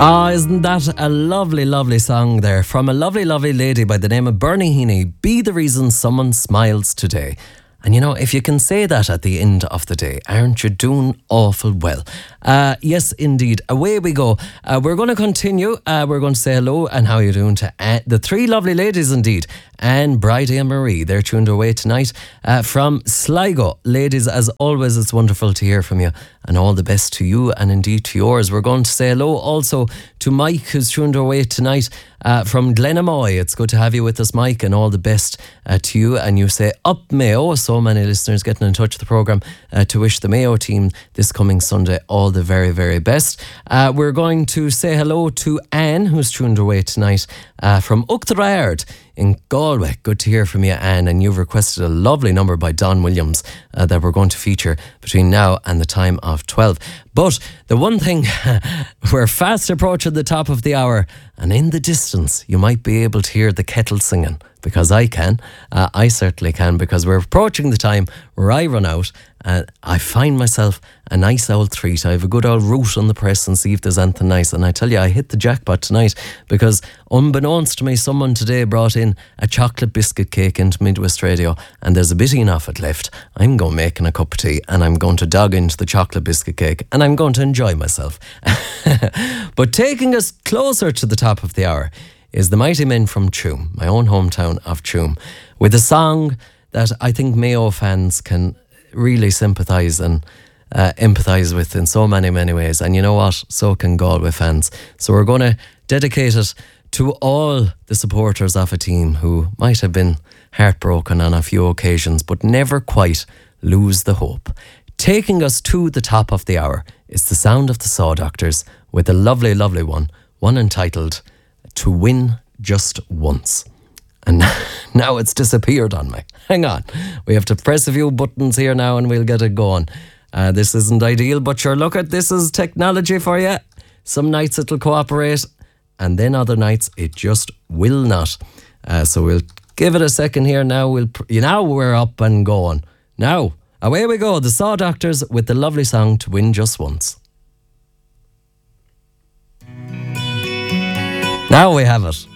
Ah, isn't that a lovely, lovely song there from a lovely, lovely lady by the name of Bernie Heaney? Be the reason someone smiles today. And you know, if you can say that at the end of the day, aren't you doing awful well? Yes, indeed. Away we go. We're going to continue. We're going to say hello and how you're doing to the three lovely ladies indeed. Anne, Bridie and Marie. They're tuned away tonight from Sligo. Ladies, as always, it's wonderful to hear from you. And all the best to you and indeed to yours. We're going to say hello also to Mike, who's tuned away tonight from Glenamoy. It's good to have you with us, Mike, and all the best to you. And you say up Mayo. So many listeners getting in touch with the programme to wish the Mayo team this coming Sunday all the very, very best. We're going to say hello to Anne, who's tuned away tonight from Uachtarard in Galway. Good to hear from you, Anne, and you've requested a lovely number by Don Williams that we're going to feature between now and the time of 12. But the one thing, we're fast approaching the top of the hour, and in the distance you might be able to hear the kettle singing, because I can. I certainly can, because we're approaching the time where I run out and I find myself a nice old treat. I have a good old root on the press and see if there's anything nice. And I tell you, I hit the jackpot tonight, because unbeknownst to me, someone today brought in a chocolate biscuit cake into Midwest Radio, and there's a bit enough of it left. I'm going making a cup of tea and I'm going to dog into the chocolate biscuit cake and I'm going to enjoy myself. But taking us closer to the top of the hour is the Mighty Men from Tuam, my own hometown of Tuam, with a song that I think Mayo fans can really sympathise and empathise with in so many, many ways. And you know what? So can Galway fans. So we're going to dedicate it to all the supporters of a team who might have been heartbroken on a few occasions, but never quite lose the hope. Taking us to the top of the hour is the sound of the Saw Doctors with a lovely, lovely one entitled To Win Just Once. And now it's disappeared on me. Hang on. We have to press a few buttons here now and we'll get it going. This isn't ideal, but sure, look at this is technology for you. Some nights it'll cooperate and then other nights it just will not. So we'll give it a second here now. Now we're up and going. Now, away we go. The Saw Doctors with the lovely song To Win Just Once. Now we have it.